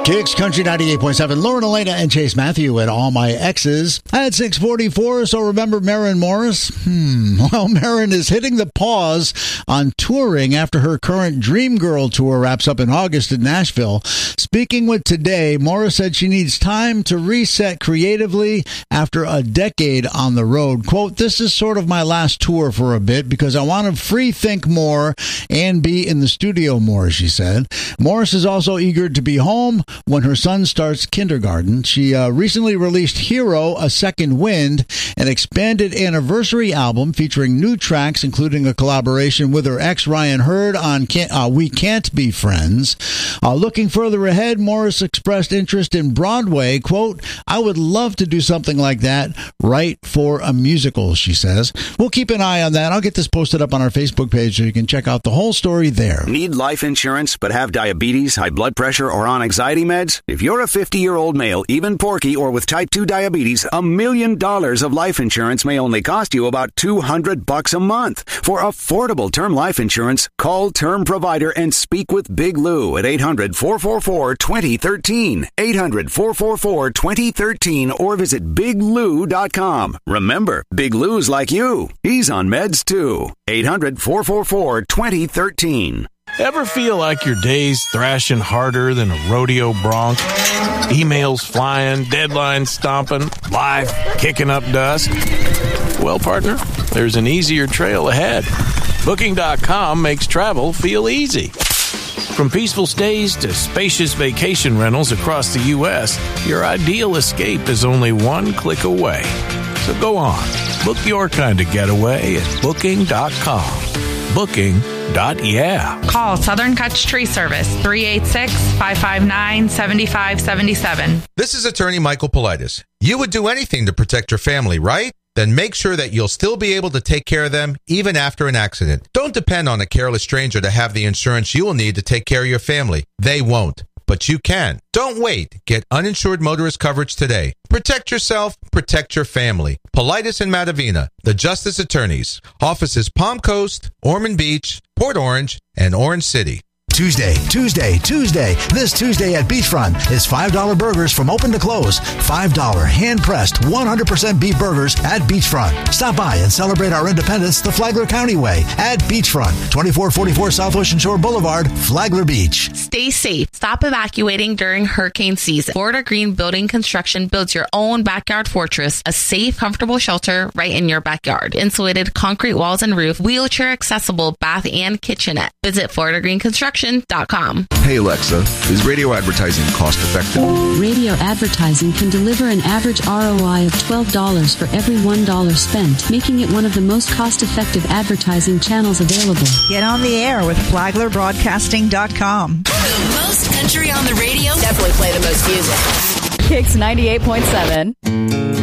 Kicks Country 98.7. Lauren Elena and Chase Matthew and All My Exes. At 6:44, so remember Maren Morris? Well, Maren is hitting the pause on touring after her current Dream Girl tour wraps up in August in Nashville. Speaking with Today, Morris said she needs time to reset creatively after a decade on the road. Quote, "This is sort of my last tour for a bit because I want to free think more and be in the studio more," she said. Morris is also eager to be home when her son starts kindergarten. She recently released Hero, A Second Wind, an expanded anniversary album featuring new tracks, including a collaboration with her ex Ryan Hurd on We Can't Be Friends. Looking further ahead, Morris expressed interest in Broadway. Quote, "I would love to do something like that, write for a musical," she says. We'll keep an eye on that. I'll get this posted up on our Facebook page so you can check out the whole story there. Need life insurance but have diabetes, high blood pressure, or on anxiety meds? If you're a 50-year-old male, even porky, or with type 2 diabetes, $1 million of life insurance may only cost you about $200 a month. For affordable term life insurance, call Term Provider and speak with Big Lou at 800-444-2013. 800-444-2013 or visit biglou.com. Remember, Big Lou's like you. He's on meds too. 800-444-2013. Ever feel like your day's thrashing harder than a rodeo bronc? Emails flying, deadlines stomping, life kicking up dust? Well, partner, there's an easier trail ahead. Booking.com makes travel feel easy. From peaceful stays to spacious vacation rentals across the U.S., your ideal escape is only one click away. So go on, book your kind of getaway at Booking.com. Booking.yeah. Call Southern Kutch Tree Service, 386-559-7577. This is attorney Michael Politis. You would do anything to protect your family, right? Then make sure that you'll still be able to take care of them even after an accident. Don't depend on a careless stranger to have the insurance you will need to take care of your family. They won't, but you can. Don't wait. Get uninsured motorist coverage today. Protect yourself, protect your family. Politis and Matavina, the Justice Attorneys. Offices Palm Coast, Ormond Beach, Port Orange, and Orange City. Tuesday. This Tuesday at Beachfront is $5 burgers from open to close. $5 hand-pressed 100% beef burgers at Beachfront. Stop by and celebrate our independence the Flagler County way at Beachfront, 2444 South Ocean Shore Boulevard, Flagler Beach. Stay safe. Stop evacuating during hurricane season. Florida Green Building Construction builds your own backyard fortress, a safe, comfortable shelter right in your backyard. Insulated concrete walls and roof, wheelchair accessible bath and kitchenette. Visit FloridaGreenConstruction.com. Hey Alexa, is radio advertising cost effective? Radio advertising can deliver an average ROI of $12 for every $1 spent, making it one of the most cost-effective advertising channels available. Get on the air with FlaglerBroadcasting.com. The most country on the radio. Definitely play the most music. Kicks 98.7.